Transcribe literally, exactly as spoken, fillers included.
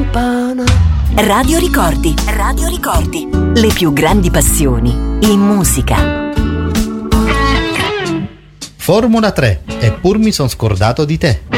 campana. Radio Ricordi, Radio Ricordi, le più grandi passioni in musica. Formula tre, eppur mi son scordato di te.